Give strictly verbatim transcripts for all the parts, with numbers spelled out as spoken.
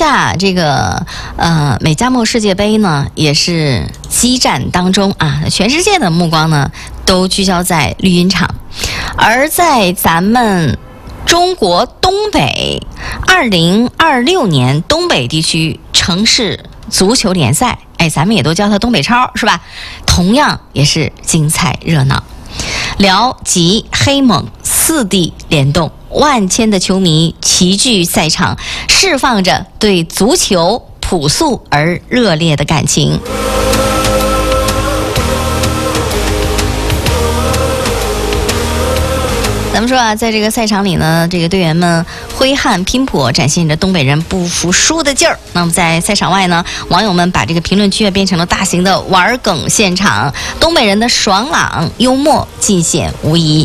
下这个呃美加墨世界杯呢，也是激战当中啊，全世界的目光呢都聚焦在绿茵场，而在咱们中国东北，二零二六年东北地区城市足球联赛，哎，咱们也都叫它东北超，是吧？同样也是精彩热闹。辽、吉、黑、蒙四地联动，万千的球迷齐聚赛场，释放着对足球朴素而热烈的感情。咱们说啊，在这个赛场里呢，这个队员们挥汗拼搏，展现着东北人不服输的劲儿。那么在赛场外呢，网友们把这个评论区变成了大型的玩梗现场，东北人的爽朗幽默尽显无疑。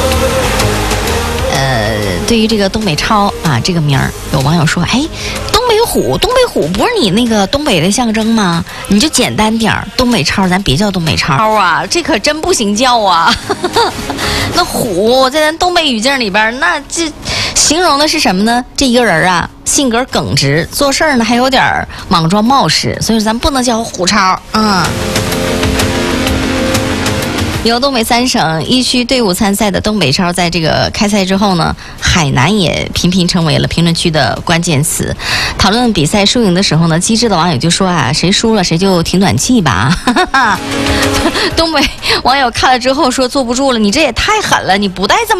呃，对于这个东北超啊这个名儿，有网友说，哎，东北虎，东北虎不是你那个东北的象征吗？你就简单点儿，东北超咱别叫东北超啊，这可真不行叫啊。那虎在咱东北语境里边，那这形容的是什么呢？这一个人啊，性格耿直，做事儿呢还有点莽撞冒失，所以说咱不能叫虎超啊。嗯，由东北三省一区队伍参赛的东北超，在这个开赛之后呢，海南也频频成为了评论区的关键词。讨论比赛输赢的时候呢，机智的网友就说啊，谁输了谁就停暖气吧。东北网友看了之后说，坐不住了，你这也太狠了，你不带这么